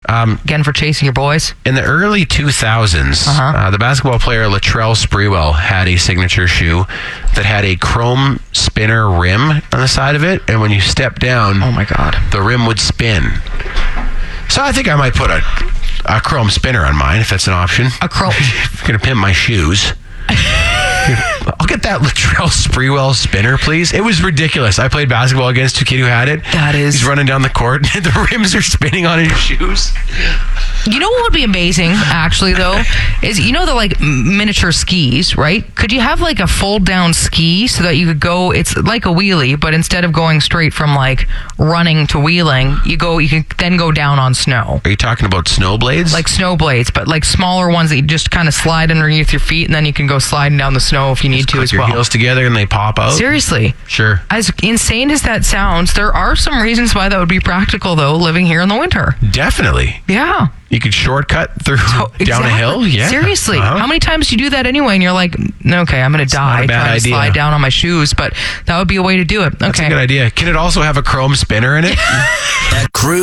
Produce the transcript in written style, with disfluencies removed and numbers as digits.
Again, for chasing your boys. In the early 2000s, the basketball player Latrell Sprewell had a signature shoe that had a chrome spinner rim on the side of it, and when you step down, Oh my God. the rim would spin. So I think I might put a chrome spinner on mine, if that's an option. A chrome. I'm going to pimp my shoes. I'll get that Latrell Sprewell spinner, please. It was ridiculous. I played basketball against a kid who had it. That is. He's running down the court, and the rims are spinning on his shoes. You know what would be amazing, actually, though, is the like miniature skis, right? Could you have like a fold down ski so that you could go? It's like a wheelie, but instead of going straight from like running to wheeling, you can then go down on snow. Are you talking about snow blades? Like snow blades, but like smaller ones that you just kind of slide underneath your feet, and then you can go sliding down the snow if you need to as your well. Heels together and they pop out. Seriously. Sure. As insane as that sounds, there are some reasons why that would be practical, though, living here in the winter. Definitely. Yeah. You could shortcut through down a hill. Yeah. Seriously. How many times do you do that anyway? And you're like, okay, I'm going to die trying to slide down on my shoes, but that would be a way to do it. Okay. That's a good idea. Can it also have a chrome spinner in it?